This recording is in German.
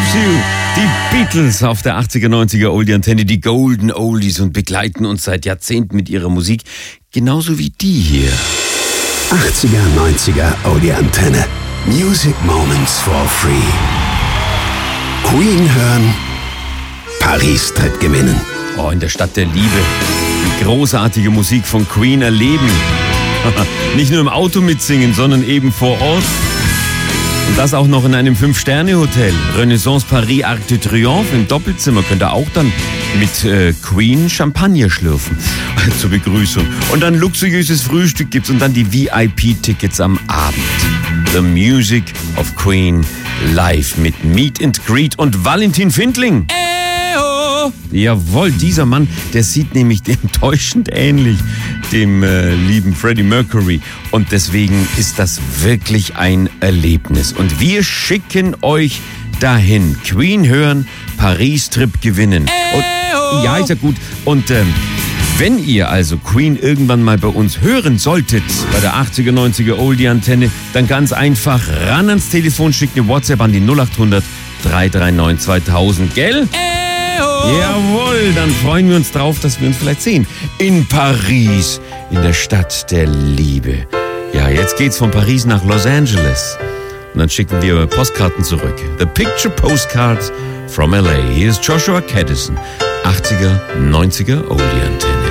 Loves You. Die Beatles auf der 80er, 90er Oldie-Antenne, die Golden Oldies und begleiten uns seit Jahrzehnten mit ihrer Musik, genauso wie die hier. 80er, 90er Oldie-Antenne. Music Moments for Free. Queen hören, Paris-Trip gewinnen. Oh, in der Stadt der Liebe. Die großartige Musik von Queen erleben. Nicht nur im Auto mitsingen, sondern eben vor Ort. Und das auch noch in einem 5-Sterne-Hotel. Renaissance Paris Arc de Triomphe im Doppelzimmer. Könnt ihr auch dann mit Queen Champagner schlürfen zur Begrüßung. Und dann luxuriöses Frühstück gibt's und dann die VIP-Tickets am Abend. The Music of Queen live mit Meet and Greet und Valentin Findling. Jawohl, dieser Mann, der sieht nämlich dem täuschend ähnlich, dem lieben Freddie Mercury. Und deswegen ist das wirklich ein Erlebnis. Und wir schicken euch dahin. Queen hören, Paris-Trip gewinnen. Und, ja, ist ja gut. Und wenn ihr also Queen irgendwann mal bei uns hören solltet, bei der 80er, 90er Oldie-Antenne, dann ganz einfach ran ans Telefon, schickt eine WhatsApp an die 0800 339 2000, gell? Jawohl, dann freuen wir uns drauf, dass wir uns vielleicht sehen. In Paris, in der Stadt der Liebe. Ja, jetzt geht's von Paris nach Los Angeles. Und dann schicken wir Postkarten zurück. The Picture Postcards from LA. Hier ist Joshua Caddison. 80er, 90er Oldie-Antenne.